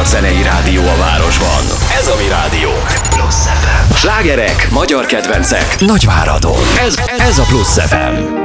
magyar zenei rádió a városban. Ez a mi rádiónk. Plusz FM. Slágerek, magyar kedvencek, Nagyváradon. Ez a Plusz FM.